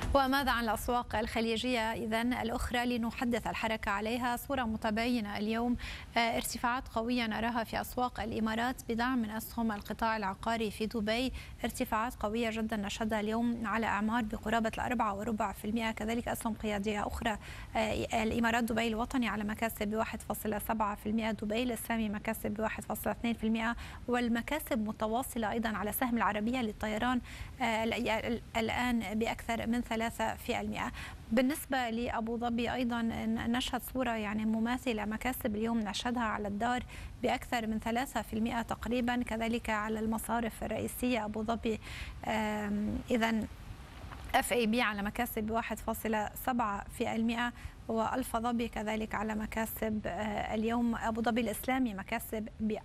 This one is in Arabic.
وماذا عن الأسواق الخليجية إذن الأخرى لنحدث الحركة عليها؟ صورة متباينة اليوم، ارتفاعات قوية نراها في أسواق الإمارات بدعم من أسهم القطاع العقاري في دبي، ارتفاعات قوية جدا نشهدها اليوم على أعمار بقرابة 4.25%، كذلك أسهم قيادية أخرى الإمارات دبي الوطني على مكاسب ب 1.7%، دبي الإسلامي مكاسب ب 1.2%، والمكاسب متواصلة أيضا على سهم العربية للطيران الآن بأكثر من 3%. بالنسبة لأبو ظبي أيضا نشهد صورة مماثلة، مكاسب اليوم نشهدها على الدار بأكثر من 3% تقريبا، كذلك على المصارف الرئيسية أبو ظبي إذن FAB على مكاسب ب 1.7%، والفا ظبي كذلك على مكاسب اليوم أبو ظبي الإسلامي مكاسب ب